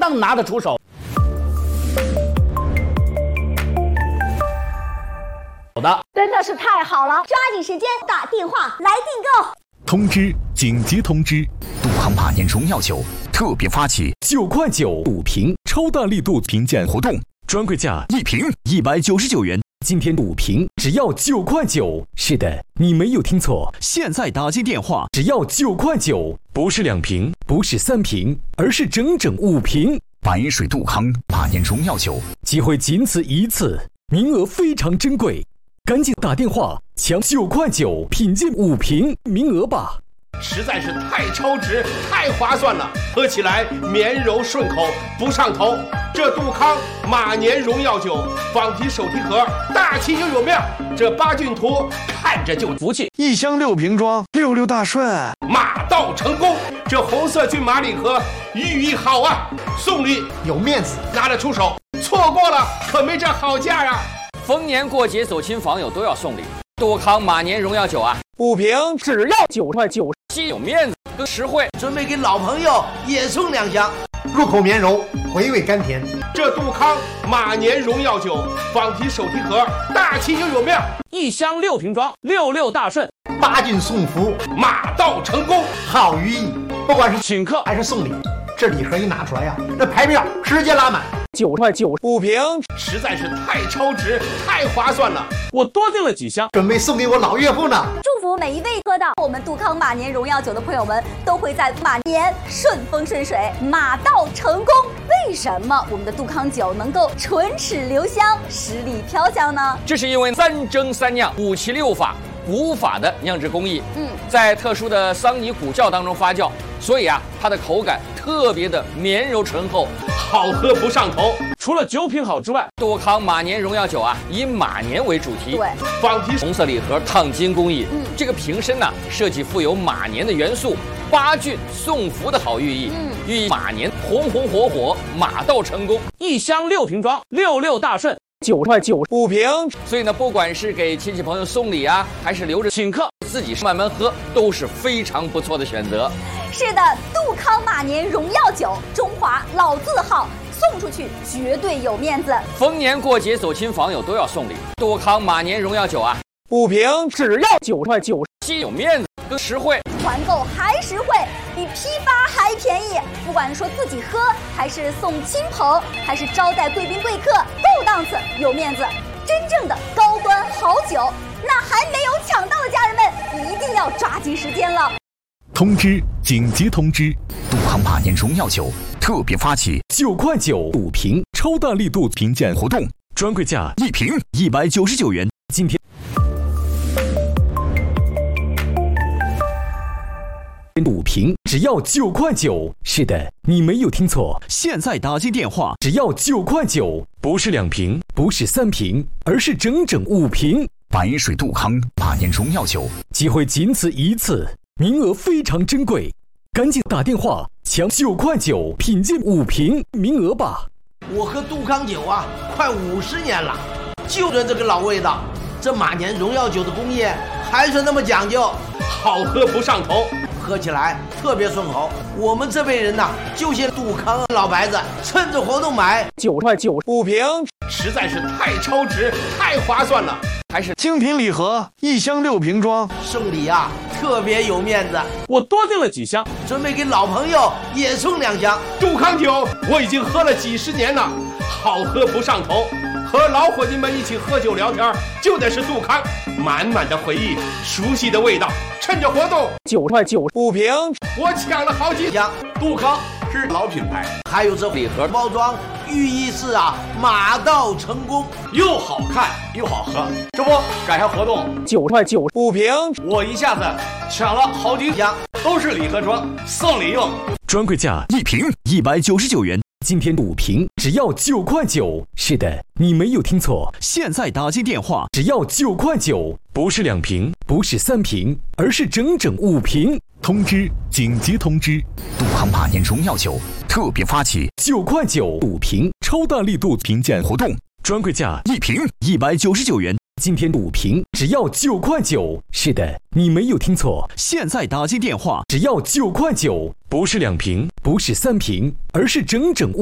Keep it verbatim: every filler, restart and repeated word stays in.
当拿得出手。好的， 真的是太好了！抓紧时间打电话来订购。 通知！紧急通知！杜康马年荣耀酒特别发起九块九五瓶超大力度评鉴活动，专柜价一瓶一百九十九元。今天五瓶只要九块九。是的，你没有听错，现在打进电话只要九块九，不是两瓶，不是三瓶，而是整整五瓶。白水杜康马年荣耀酒，机会仅此一次，名额非常珍贵，赶紧打电话抢九块九品鉴五瓶名额吧！ 实在是太超值，太划算了，喝起来绵柔顺口，不上头。这杜康马年荣耀酒仿提手提盒，大气又有面，这八骏图看着就福气。 一箱六瓶装，六六大顺， 马到成功。这红色骏马礼盒寓意好啊，送礼有面子， 拿得出手，错过了可没这好价啊。 逢年过节走亲访友都要送礼，杜康马年荣耀酒啊， 五瓶只要九块九， 既有面子更实惠。 准备给老朋友也送两箱，入口绵柔，回味甘甜。 这杜康马年荣耀酒仿提手提盒，大气又有面， 一箱六瓶装，六六大顺， 八骏送福， 马到成功， 好寓意。不管是请客还是送礼，这礼盒一拿出来呀、啊，那排面直接拉满。 九块九五瓶， 实在是太超值，太划算了。 我多订了几箱， 准备送给我老岳父呢。 祝福每一位喝到我们杜康马年荣耀酒的朋友们，都会在马年顺风顺水，马到成功。为什么我们的杜康酒能够唇齿留香，十里飘香呢？ 这是因为三蒸三酿五七六法古法的酿制工艺， 嗯， 在特殊的桑泥古窖当中发酵，所以啊，它的口感特别的绵柔醇厚， 好喝不上头。 除了酒品好之外， 杜康马年荣耀酒啊，以马年为主题， 对， 仿提红色礼盒烫金工艺， 嗯， 这个瓶身呢、啊、设计富有马年的元素，八骏送福的好寓意， 嗯， 寓意马年红红火火，马到成功。一箱六瓶装，六六大顺。 九块九五瓶， 所以呢，不管是给亲戚朋友送礼啊，还是留着请客，自己慢慢喝，都是非常不错的选择。 是的，杜康马年荣耀酒，中华老字号，送出去绝对有面子。 逢年过节走亲访友都要送礼，杜康马年荣耀酒啊， 五瓶只要九块九， 既有面子更实惠， 团购还实惠，比批发还便宜。不管是说自己喝，还是送亲朋，还是招待贵宾贵客，够档次有面子，真正的高端好酒。那还没有抢到的家人们，一定要抓紧时间了。 通知！紧急通知！杜康马年荣耀酒特别发起九块九五瓶超大力度评鉴活动，专柜价一瓶一百九十九元。今天五瓶只要九块九。是的，你没有听错，现在打进电话只要九块九，不是两瓶，不是三瓶，而是整整五瓶。白水杜康马年荣耀酒，机会仅此一次，名额非常珍贵，赶紧打电话抢九块九品鉴五瓶名额吧！ 我喝杜康酒啊，快五十年了，就着这个老味道。这马年荣耀酒的工业还是那么讲究， 好喝不上头， 喝起来特别顺口。我们这辈人呐、啊，就些杜康老白子，趁着活动买九块九五瓶， 实在是太超值，太划算了。 还是精品礼盒，一箱六瓶装， 送礼啊特别有面子。 我多订了几箱， 准备给老朋友也送两箱。 杜康酒我已经喝了几十年了，好喝不上头。和老伙计们一起喝酒聊天，就得是杜康，满满的回忆，熟悉的味道。趁着活动， 九块九五瓶， 我抢了好几箱。杜康是老品牌， 还有这礼盒包装，寓意是啊，马到成功， 又好看又好喝。这不赶上活动， 九块九五瓶， 我一下子抢了好几箱，都是礼盒装，送礼用。 专柜价一瓶一百九十九元。今天五瓶只要九块九。是的，你没有听错，现在打进电话只要九块九，不是两瓶，不是三瓶，而是整整五瓶。通知！紧急通知！杜康马年荣耀酒特别发起九块九五瓶超大力度评鉴活动，专柜价一瓶一百九十九元。今天五瓶只要九块九。是的，你没有听错，现在打进电话只要九块九，不是两瓶，不是三瓶，而是整整五。